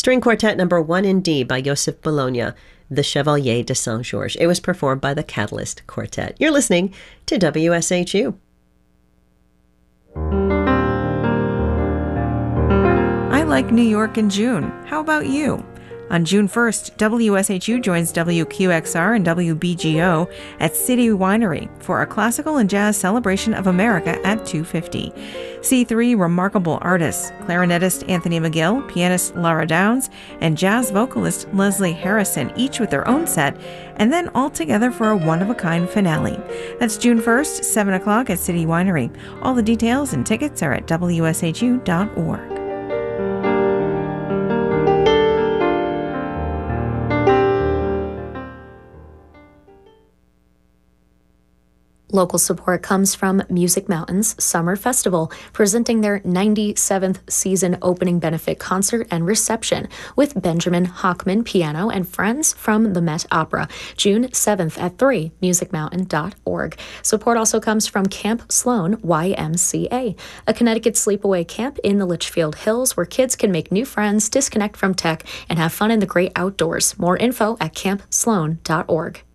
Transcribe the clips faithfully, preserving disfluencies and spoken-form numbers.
String Quartet number one in D by Joseph Bologna, the Chevalier de Saint-Georges. It was performed by the Catalyst Quartet. You're listening to W S H U. I like New York in June. How about you? On June first, W S H U joins W Q X R and W B G O at City Winery for a classical and jazz celebration of America at two fifty. See three remarkable artists, clarinetist Anthony McGill, pianist Laura Downs, and jazz vocalist Leslie Harrison, each with their own set, and then all together for a one-of-a-kind finale. That's June first, seven o'clock at City Winery. All the details and tickets are at W S H U dot org. Local support comes from Music Mountains Summer Festival, presenting their ninety-seventh season opening benefit concert and reception with Benjamin Hochman piano and friends from the Met Opera, June seventh at three, music mountain dot org. Support also comes from Camp Sloan Y M C A, a Connecticut sleepaway camp in the Litchfield Hills where kids can make new friends, disconnect from tech, and have fun in the great outdoors. More info at camp sloan dot org.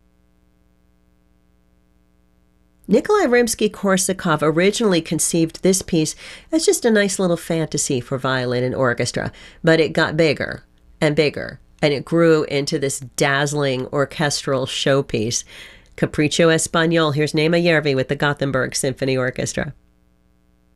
Nikolai Rimsky-Korsakov originally conceived this piece as just a nice little fantasy for violin and orchestra, but it got bigger and bigger, and it grew into this dazzling orchestral showpiece. Capriccio Espagnol, here's Nema Järvi with the Gothenburg Symphony Orchestra.